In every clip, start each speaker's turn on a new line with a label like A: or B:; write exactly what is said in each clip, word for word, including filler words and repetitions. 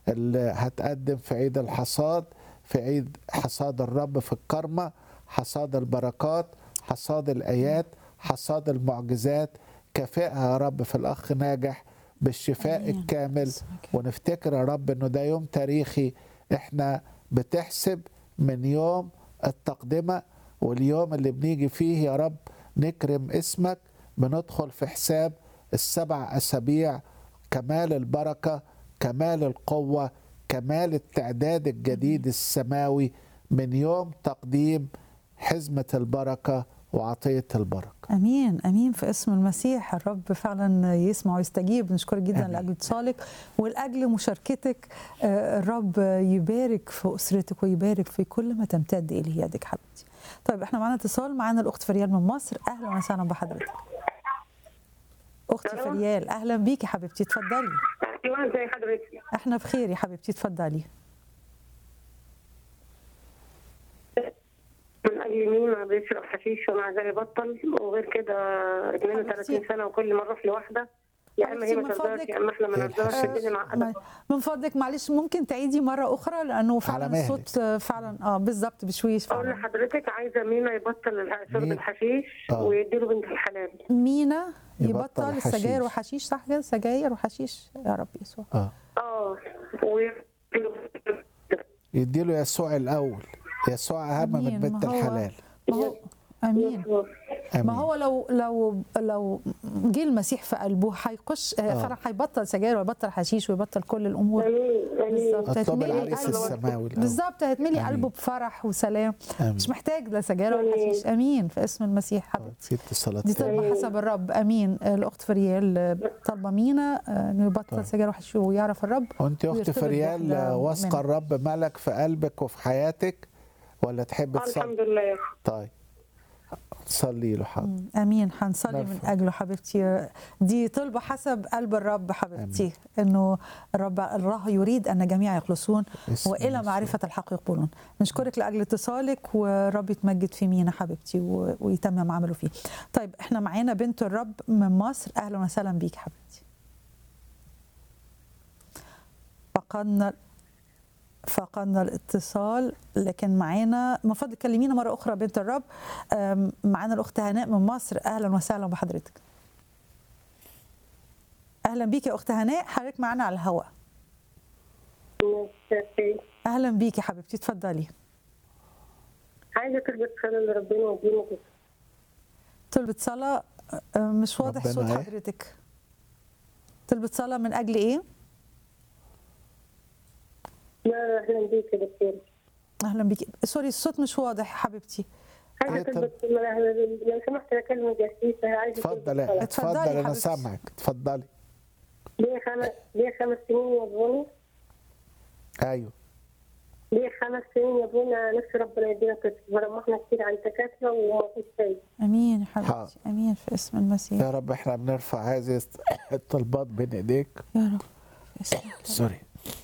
A: اللي هتقدم في عيد الحصاد، في عيد حصاد الرب في الكرمة، حصاد البركات، حصاد الآيات، حصاد المعجزات. كافئها يا رب في الأخ ناجح بالشفاء
B: آمين.
A: الكامل. ونفتكر يا رب إنه ده يوم تاريخي، إحنا بتحسب من يوم التقدمة، واليوم اللي بنيجي فيه يا رب نكرم اسمك، بندخل في حساب السبع أسابيع، كمال البركة، كمال القوة، كمال التعداد الجديد السماوي من يوم تقديم حزمة البركة وعطية البركة.
B: امين امين في اسم المسيح. الرب فعلا يسمع ويستجيب. نشكرك جدا
A: آمين.
B: لاجل اتصالك ولاجل مشاركتك. آه، الرب يبارك في اسرتك ويبارك في كل ما تمتد اليه يدك حبيبتي. طيب احنا معانا اتصال، معانا الاخت فريال من مصر. اهلا وسهلا بحضرتك اختي فريال. اهلا بيكي حبيبتي، اتفضلي.
C: ايوه، ازي حضرتك؟
B: احنا بخير يا حبيبتي، اتفضلي.
C: من اجل مين بيشرب حشيش ومع ذلك يبطل، وغير كده اثنين وثلاثين سنه وكل ما نروح لوحده، يا اما هي ما تقدرش يا اما احنا ما نقدرش. الدنيا معقده.
B: من فضلك معلش ممكن تعيدي مره اخرى لانه فعلا الصوت فعلا اه بالظبط بشويش فعلا.
C: اقول لحضرتك عايزه مينا يبطل شرب الحشيش
A: آه.
C: ويديله بنت الحلال.
B: مينا
A: يبطل
B: يبطل السجاير وحشيش، صح كده؟ سجاير وحشيش، يا رب يسوع.
A: اه
C: اه
A: يديله يسوع الاول، يسوع اهم من بنت الحلال.
B: ما هو امين. ما هو لو لو لو جه المسيح في قلبه هيخش فعلا، هيبطل سجاير ويبطل حشيش ويبطل كل الامور.
C: بالظبط.
A: اطلب العريس السماوي.
B: بالظبط، هتملي قلبه بفرح وسلام.
A: أمين.
B: مش محتاج لا سجاير ولا حشيش. امين في اسم المسيح حبيبتي. دي طلبه حسب الرب. امين. الاخت فريال طالبه مينا انه يبطل سجاير وحشيش ويعرف الرب.
A: وانت اخت فريال واثقه الرب ملك في قلبك وفي حياتك، ولا تحب تصلي؟
C: الحمد لله.
A: طيب صلي له حاضر.
B: امين. هنصلي من اجله حبيبتي. دي طلبه حسب قلب الرب حبيبتي. أمين. انه الرب الله يريد ان جميع يخلصون والى معرفه الحق يقبلون. نشكرك لاجل اتصالك، ورب يتمجد في مينا حبيبتي ويتمم عمله فيه. طيب احنا معانا بنت الرب من مصر. اهلا وسهلا بيك حبيبتي. فقدنا فقدنا الاتصال، لكن معانا من فضلك كلمينا مره اخرى بنت الرب. معانا الاخت هناء من مصر. اهلا وسهلا بحضرتك. اهلا بيك يا اخت هناء، حضرتك معانا على الهواء. اهلا بيك يا حبيبتي، اتفضلي.
C: عايزه طلبة صلاه لربنا يدينا كده.
B: طلبة صلاه؟ مش واضح صوت حضرتك. طلبة صلاه من اجل ايه؟
C: لا اهلا بيك يا دكتور.
B: اهلا بيك. سوري الصوت مش واضح حبيبتي.
C: عايزه تلبس لو سمحت اكلم جاسوسه. عايزه
A: اتفضل اتفضل انا سامعك، اتفضلي.
C: ليه خمس ليه خمس سنين يا بوني؟
A: ايوه
C: ليه خمس سنين يا بوني؟ نفسي ربنا يدينا طفل، رمحنا كتير على الدكاتره وما فيش شيء.
B: امين يا حبيبتي. امين في اسم المسيح
A: يا رب. احنا بنرفع هذه الطلبات بين ايديك
B: يا رب.
A: سوري.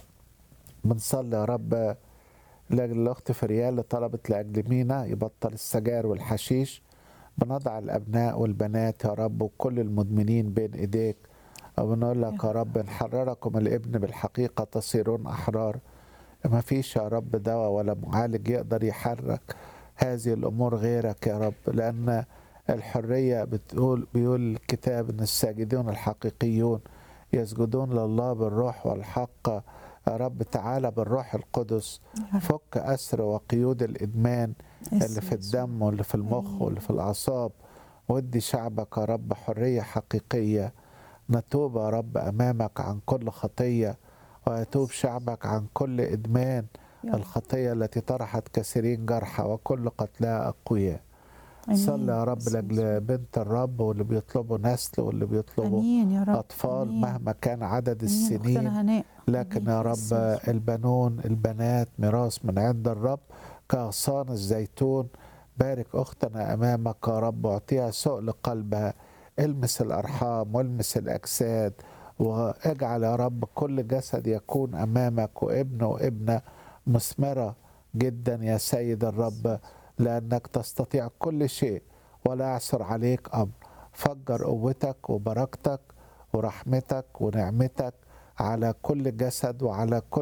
A: بنصلي يا رب لاجل الاخت فريال اللي طلبت لاجل مينا يبطل السجاير والحشيش. بنضع الابناء والبنات يا رب وكل المدمنين بين ايديك، وبنقول لك يا رب ان حرركم الابن بالحقيقه تصيرون احرار. ما فيش يا رب دواء ولا معالج يقدر يحرك هذه الامور غيرك يا رب، لان الحريه بتقول بيقول الكتاب ان الساجدون الحقيقيون يسجدون لله بالروح والحق. يا رب تعالى بالروح القدس، فك أسر وقيود الإدمان اللي في الدم واللي في المخ واللي في الأعصاب، ودي شعبك يا رب حرية حقيقية. نتوب يا رب أمامك عن كل خطية، ويتوب شعبك عن كل إدمان الخطية التي طرحت كثيرين جرحى وكل قتلاها أقوياء. صلي يا رب لاجل بنت الرب واللي بيطلبوا نسل واللي بيطلبوا أطفال. أمين. مهما كان عدد السنين، لكن يا رب البنون البنات ميراث من عند الرب كأغصان الزيتون. بارك أختنا أمامك يا رب، واعطيها سؤل قلبها. المس الأرحام والمس الأجساد، واجعل يا رب كل جسد يكون أمامك وابن وابنة مثمرة جدا يا سيد الرب، لأنك تستطيع كل شيء ولا يعثر عليك أمر. فجر قوتك وبركتك ورحمتك ونعمتك على كل جسد وعلى كل